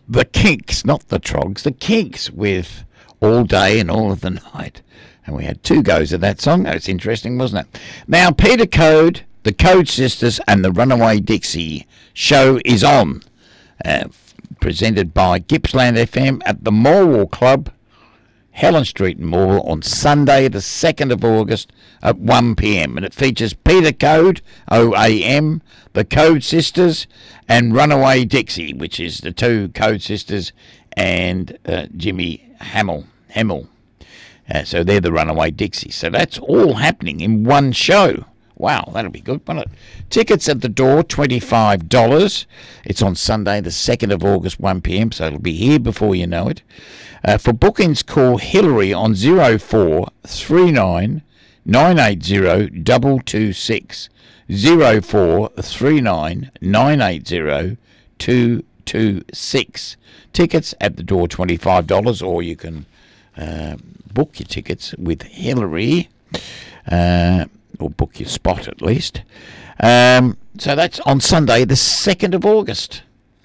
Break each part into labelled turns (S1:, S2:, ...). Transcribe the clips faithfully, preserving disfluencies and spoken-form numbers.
S1: the Kinks, not the Trogs, the Kinks with All Day and All of the Night. And we had two goes at that song. That's interesting, wasn't it? Now, Peter Code, the Code Sisters and the Runaway Dixie show is on. Uh, presented by Gippsland F M at the Morwell Club, Helen Street in Morwell, on Sunday the second of August at one p m. And it features Peter Code, O A M, the Code Sisters, and Runaway Dixie, which is the two Code Sisters, and uh, Jimmy Hamill. Hamill. Uh, so they're the Runaway Dixie. So that's all happening in one show. Wow, that'll be good, won't it? Tickets at the door, twenty-five dollars. It's on Sunday, the second of August, one p m, so it'll be here before you know it. Uh, for bookings, call Hillary on zero four three nine nine eight zero two two six. zero four three nine nine eight zero two two six. Tickets at the door, twenty-five dollars, or you can uh, book your tickets with Hillary. Uh... or book your spot at least. Um, so that's on Sunday, the second of August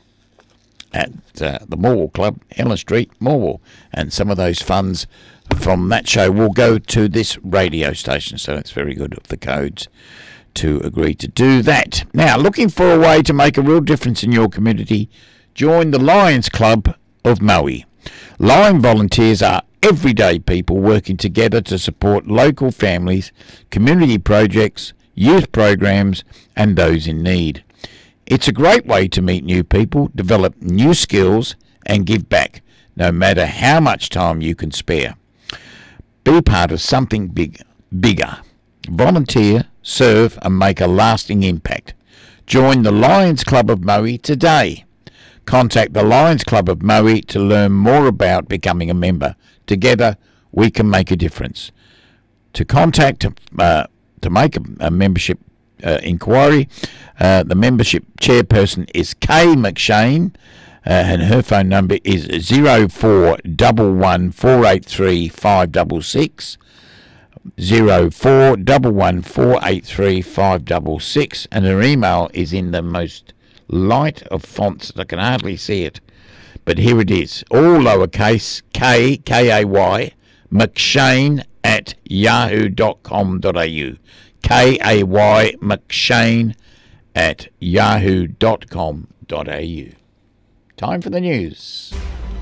S1: at uh, the Morwell Club, Helen Street, Morwell. And some of those funds from that show will go to this radio station. So it's very good of the Codes to agree to do that. Now, looking for a way to make a real difference in your community, join the Lions Club of Maui. Lion volunteers are everyday people working together to support local families, community projects, youth programs, and those in need. It's a great way to meet new people, develop new skills, and give back, no matter how much time you can spare. Be part of something big, bigger. Volunteer, serve, and make a lasting impact. Join the Lions Club of Maui today. Contact the Lions Club of Maui to learn more about becoming a member. Together, we can make a difference. To contact, uh, to make a, a membership uh, inquiry, uh, the membership chairperson is Kay McShane, uh, and her phone number is zero four one one four eight three five six six, zero four one one four eight three five six six, and her email is in the most light of fonts that I can hardly see it. But here it is, all lowercase, K, K A Y, McShane at yahoo dot com dot a u. K A Y McShane at yahoo dot com dot a u. Time for the news.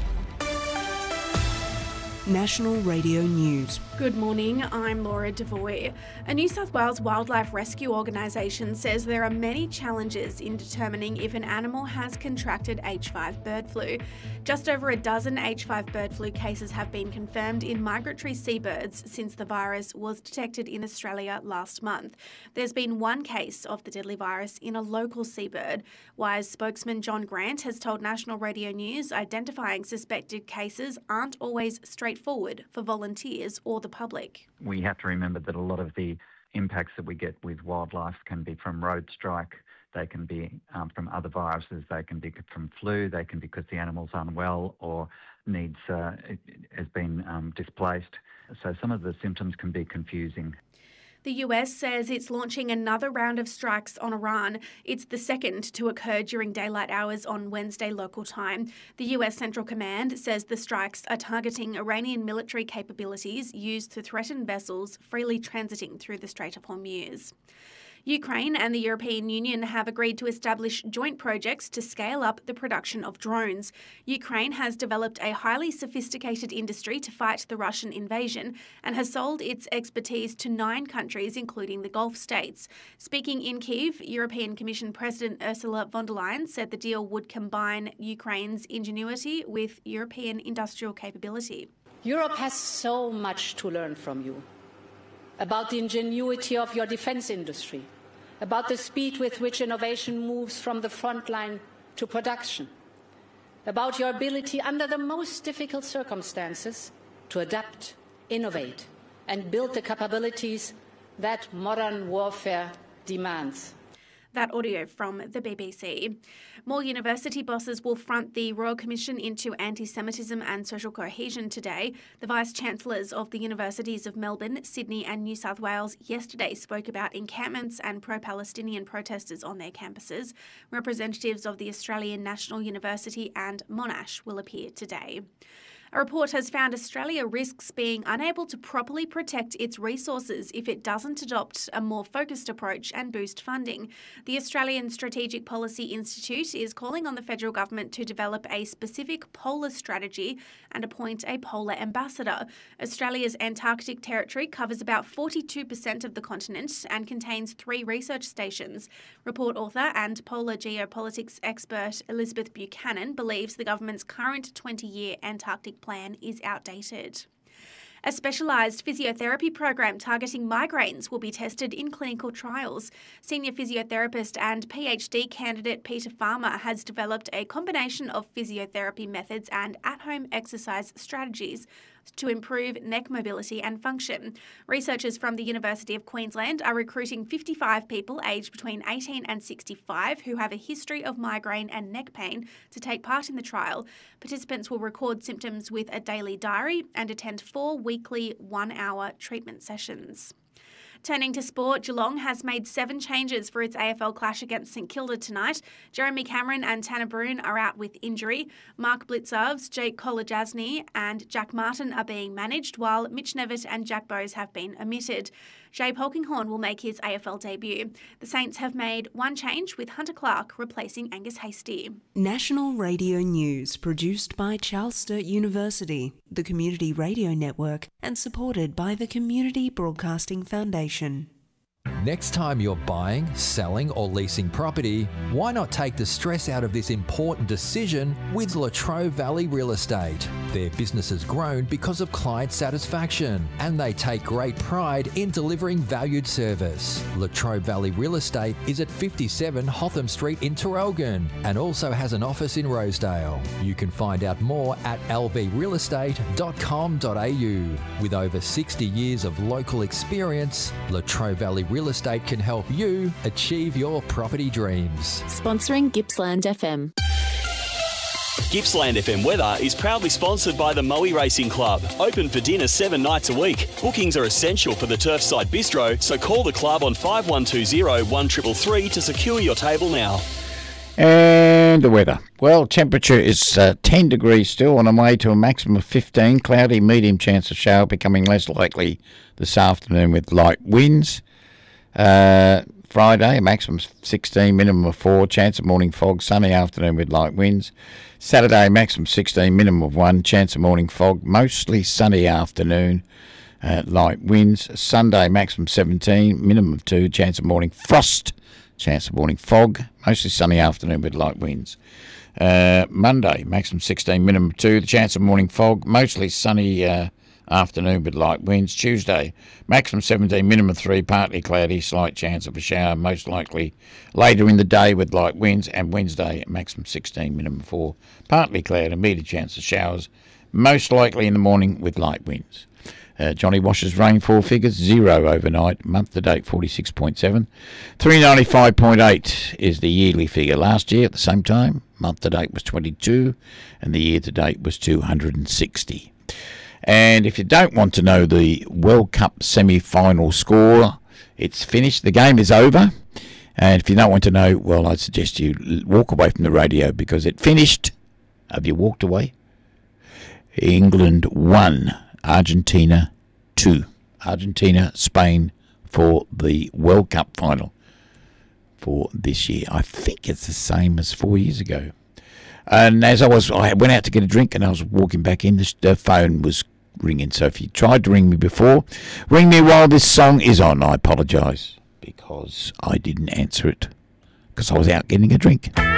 S2: National Radio News.
S3: Good morning, I'm Laura Devoy. A New South Wales wildlife rescue organisation says there are many challenges in determining if an animal has contracted H five bird flu. Just over a dozen H five bird flu cases have been confirmed in migratory seabirds since the virus was detected in Australia last month. There's been one case of the deadly virus in a local seabird. Wise spokesman John Grant has told National Radio News identifying suspected cases aren't always straightforward for volunteers or the public.
S4: We have to remember that a lot of the impacts that we get with wildlife can be from road strike, they can be um, from other viruses, they can be from flu, they can be because the animal's unwell or needs uh, has been um, displaced. So some of the symptoms can be confusing.
S3: The U S says it's launching another round of strikes on Iran. It's the second to occur during daylight hours on Wednesday local time. The U S Central Command says the strikes are targeting Iranian military capabilities used to threaten vessels freely transiting through the Strait of Hormuz. Ukraine and the European Union have agreed to establish joint projects to scale up the production of drones. Ukraine has developed a highly sophisticated industry to fight the Russian invasion and has sold its expertise to nine countries, including the Gulf states. Speaking in Kyiv, European Commission President Ursula von der Leyen said the deal would combine Ukraine's ingenuity with European industrial capability.
S5: Europe has so much to learn from you. About the ingenuity of your defence industry, about the speed with which innovation moves from the front line to production, about your ability under the most difficult circumstances to adapt, innovate, and build the capabilities that modern warfare demands.
S3: That audio from the B B C. More university bosses will front the Royal Commission into Anti-Semitism and Social Cohesion today. The Vice-Chancellors of the Universities of Melbourne, Sydney and New South Wales yesterday spoke about encampments and pro-Palestinian protesters on their campuses. Representatives of the Australian National University and Monash will appear today. A report has found Australia risks being unable to properly protect its resources if it doesn't adopt a more focused approach and boost funding. The Australian Strategic Policy Institute is calling on the federal government to develop a specific polar strategy and appoint a polar ambassador. Australia's Antarctic territory covers about forty-two percent of the continent and contains three research stations. Report author and polar geopolitics expert Elizabeth Buchanan believes the government's current twenty-year Antarctic plan is outdated. A specialised physiotherapy program targeting migraines will be tested in clinical trials. Senior physiotherapist and PhD candidate Peter Farmer has developed a combination of physiotherapy methods and at-home exercise strategies to improve neck mobility and function. Researchers from the University of Queensland are recruiting fifty-five people aged between eighteen and sixty-five who have a history of migraine and neck pain to take part in the trial. Participants will record symptoms with a daily diary and attend four weekly one-hour treatment sessions. Turning to sport, Geelong has made seven changes for its A F L clash against St Kilda tonight. Jeremy Cameron and Tanner Broon are out with injury. Mark Blitzarves, Jake Kolajasny and Jack Martin are being managed, while Mitch Nevitt and Jack Bowes have been omitted. Jay Polkinghorne will make his A F L debut. The Saints have made one change, with Hunter Clark replacing Angus Hastie.
S2: National Radio News, produced by Charles Sturt University, the Community Radio Network, and supported by the Community Broadcasting Foundation.
S6: Next time you're buying, selling or leasing property, why not take the stress out of this important decision with Latrobe Valley Real Estate? Their business has grown because of client satisfaction, and they take great pride in delivering valued service. Latrobe Valley Real Estate is at fifty-seven Hotham Street in Traralgon and also has an office in Rosedale. You can find out more at l v real estate dot com dot a u. With over sixty years of local experience, Latrobe Valley Real Estate can help you achieve your property dreams.
S7: Sponsoring Gippsland F M.
S8: Gippsland F M weather is proudly sponsored by the Moe Racing Club. Open for dinner seven nights a week. Bookings are essential for the Turfside Bistro, so call the club on five one two zero, one three three three to secure your table now.
S1: And the weather. Well, temperature is uh, ten degrees still, on the way to a maximum of fifteen. Cloudy, medium chance of shower, becoming less likely this afternoon with light winds. Uh, Friday, a maximum of sixteen, minimum of four. Chance of morning fog, sunny afternoon with light winds. Saturday, maximum sixteen, minimum of one. Chance of morning fog, mostly sunny afternoon, uh, light winds. Sunday, maximum seventeen, minimum of two. Chance of morning frost. Chance of morning fog, mostly sunny afternoon with light winds. Uh, Monday, maximum sixteen, minimum of two. The chance of morning fog, mostly sunny uh, afternoon with light winds. Tuesday, maximum seventeen, minimum of three. Partly cloudy, slight chance of a shower, most likely later in the day with light winds. And Wednesday, maximum sixteen, minimum of four. Partly cloudy, immediate chance of showers, most likely in the morning with light winds. Uh, Johnny Wash's rainfall figures, zero overnight, month to date forty-six point seven. three ninety-five point eight is the yearly figure. Last year at the same time, month to date was twenty-two, and the year to date was two hundred sixty. And if you don't want to know the World Cup semi-final score, it's finished. The game is over. And if you don't want to know, well, I'd suggest you walk away from the radio, because it finished. Have you walked away? England won. Argentina two. Argentina, Spain for the World Cup final for this year. I think it's the same as four years ago. And as I was, I went out to get a drink, and I was walking back in, the phone was ringing. So if you tried to ring me before, ring me while this song is on. I apologise, because I didn't answer it, because I was out getting a drink.